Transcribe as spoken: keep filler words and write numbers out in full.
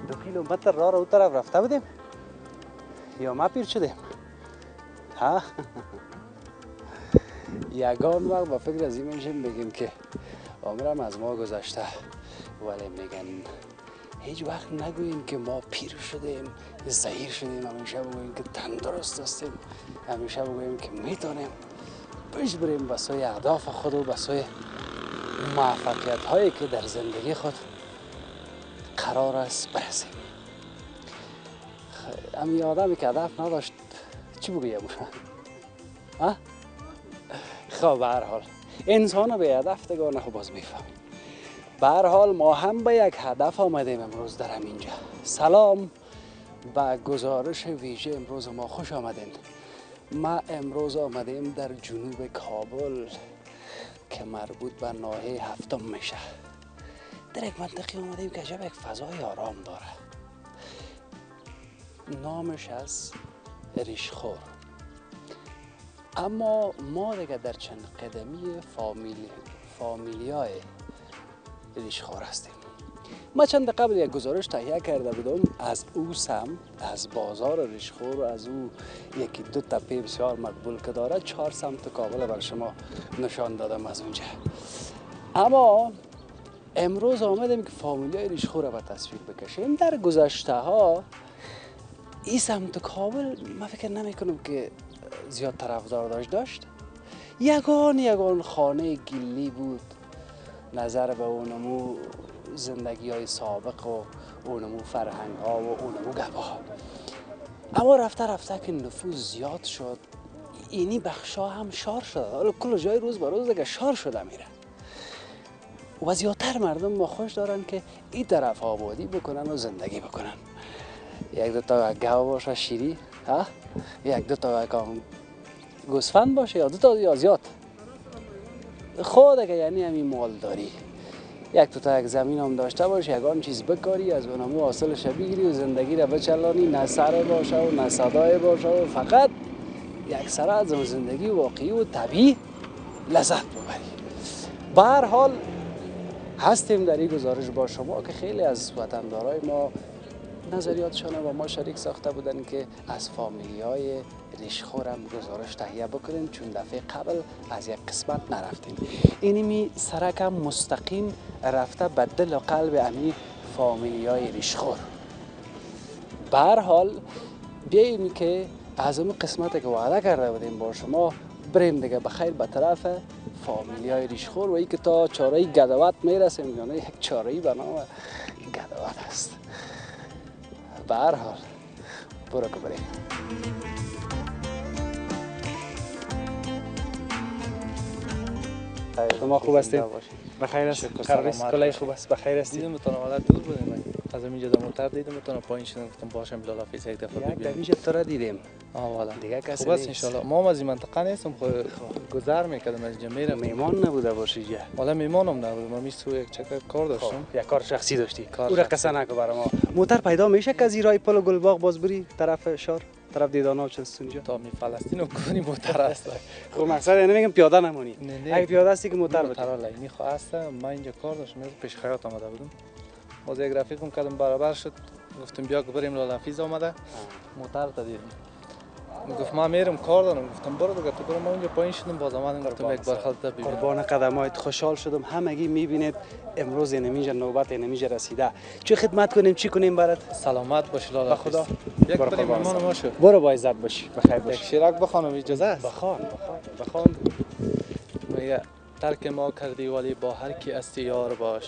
دو کیلومتر راه رو اون طرف رفته بودیم یا ما پیر شدیم؟ ها؟ یگان وقت با فکر از این میشیم بگیم که عمرم از ما گذشته، ولی میگن هیچ وقت نگوییم که ما پیر شدیم، ضعیف شدیم. همیشه بگوییم که تندرست هستیم، همیشه بگوییم که میتونیم پیش بریم به سوی اهداف خود و به سوی موفقیت هایی که در زندگی خود قرار است برسیم. امی آدمی که هدف نداشت چی بگویم؟ ها؟ خب به هر حال انسان به هدف دگانه خب باز میفهمیم. به هر حال ما هم به یک هدف آمدیم امروز در همینجا. سلام و گزارش ویژه امروز ما خوش آمدین. ما امروز آمدیم در جنوب کابل که مربوط به ناحیه هفتم میشه. در یک منطقه آمدیم که عجب یک فضای آرام داره. نامش از ریشخور. اما ما دیگه در چند قدمی فامیلی فامیلیای ریشخور هستیم. ما چند قبل یک گزارش تهیه کرده بودم از او سم از بازار ریشخور و از او یکی دو تپه بسیار مقبول که داره چهار سمت کابل بر شما نشان دادم از اونجا. اما امروز آمدیم که فامیلیای ریشخور را به تصویر بکشیم. در گذشته ها این سمت کابل من فکر نمی کنم که زیاد طرفدار داشت داشت یگان یگان خانه گلی بود نظر به اونمو زندگی های سابق و اونمو فرهنگ ها و اونمو گبا. اما رفته رفته که نفوذ زیاد شد اینی بخشا هم شار شد. حالا کل جای روز به روز دیگه شار شده میره و زیادتر مردم ما خوش دارن که این طرف آبادی بکنن و زندگی بکنن. یک دو تا گاو باشه شیری، ها؟ یک دو تا گوسفند باشه یا دو تا یا زیاد. خود که یعنی همین مالداری. یک دو تا یک زمین هم داشته باشه، یگان چیز بکاری از اونمو حاصلش بگیری و زندگی را بچلانی، نه سر باشه و نه صدای باشه و فقط یک سر از زندگی واقعی و طبیعی لذت ببری. به هر حال هستیم در این گزارش با شما که خیلی از وطندارای ما نظریاتشان با ما شریک ساخته بودن که از فامیلیای ریشخور هم گزارش تهیه بکنیم، چون دفعه قبل از یک قسمت نرفتیم. اینمی سرک هم مستقیم رفته به دل و قلب امی فامیلیای ریشخور. به هر حال بیاییم که از اون قسمت که وعده کرده بودیم با شما بریم دیگه بخیر به طرف فامیلیای ریشخور و ای که تا چاره گدوات میرسیم. یعنی یک چاره به نام گدوات است. به هر حال برو که بریم. شما خوب هستید؟ بخیر است؟ قرارست کلای خوب است؟ بخیر هستید؟ دیدم بتونم حالا دور بودیم. از اینجا در موتر دیدم بتونم پایین شدم گفتم باشم بلال حافظ یک دفعه ببینم. یک دفعه تو را دیدیم. آه والا. دیگه کسی خوب است ان شاء الله. ما هم از این منطقه نیستم خو گذر میکردم از اینجا میرم. میمان نبوده باشی جا. والا میمانم نبودم. من میستو یک چکر کار داشتم. یک کار شخصی داشتی. کار او را قصه نکو برای ما. موتر پیدا میشه که از ایرای پل و گلباغ باز بری طرف شهر؟ طرف دیدانا چست اونجا تا می فلسطین و کنی موتر است. خب مقصد اینه میگم پیاده نمونی. اگه پیاده هستی که موتر موتر لاینی خو است. من اینجا کار داشتم پیش خیاط آمده بودم. باز یک رفیقم کردم برابر شد گفتم بیا که بریم لال حفیظ آمده موتر تا دیدم گفت ما میرم کار دارم گفتم برو دیگه تو برو. ما اونجا پایین شدم باز آمدم گفتم یک بار خالت ببینم. قربان قدمایت خوشحال شدم. همگی میبینید امروز اینمیجا نوبت اینمیجا رسیده. چه خدمت کنیم چی کنیم برات؟ سلامت باشی لال حفیظ. خدا یک بریم مهمان ما شو. برو با عزت باشی بخیر باشی. یک شیرک بخوانم اجازه است؟ بخوان بخوان بخوان. میگه ترک ما کردی ولی با هر کی است یار باش.